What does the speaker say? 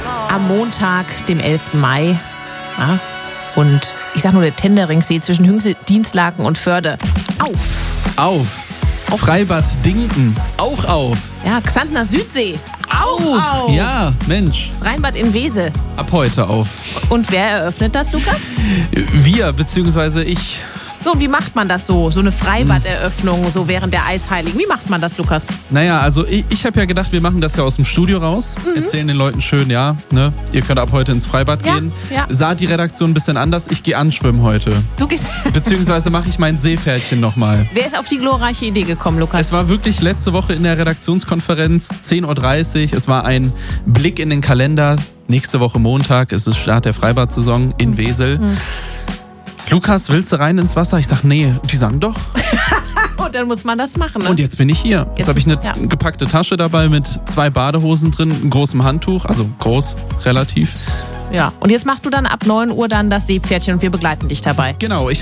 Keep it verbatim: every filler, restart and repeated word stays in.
am Montag, dem elften Mai. Ja, und ich sag nur der Tenderingsee zwischen Hüngsel, Dienstlaken und Förde. Auf! Auf! Auf. Freibad Dinken, auch auf! Ja, Xantner Südsee. Auf! auf. Ja, Mensch. Das Rheinbad in Wesel. Ab heute auf. Und wer eröffnet das, Lukas? Wir, beziehungsweise ich. So, und wie macht man das so? So eine Freibaderöffnung, so während der Eisheiligen. Wie macht man das, Lukas? Naja, also ich, ich habe ja gedacht, wir machen das ja aus dem Studio raus. Mhm. Erzählen den Leuten schön, ja, ne, ihr könnt ab heute ins Freibad ja, gehen. Ja. Sah die Redaktion ein bisschen anders. Ich gehe anschwimmen heute. Du gehst. Beziehungsweise mache ich mein Seepferdchen nochmal. Wer ist auf die glorreiche Idee gekommen, Lukas? Es war wirklich letzte Woche in der Redaktionskonferenz, zehn Uhr dreißig. Es war ein Blick in den Kalender. Nächste Woche Montag ist es Start der Freibad-Saison in Wesel. Mhm. Lukas, willst du rein ins Wasser? Ich sag, nee. Die sagen doch. Und dann muss man das machen, ne? Und jetzt bin ich hier. Jetzt, jetzt habe ich eine ja. gepackte Tasche dabei mit zwei Badehosen drin, einem großen Handtuch. Also groß, relativ. Ja, und jetzt machst du dann ab neun Uhr dann das Seepferdchen und wir begleiten dich dabei. Genau, ich